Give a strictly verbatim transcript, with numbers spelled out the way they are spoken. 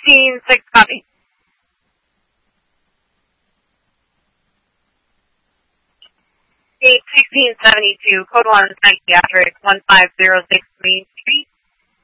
sixteen six, copy. Eight sixteen seventy two, code one psychiatric, one five zero six Main Street.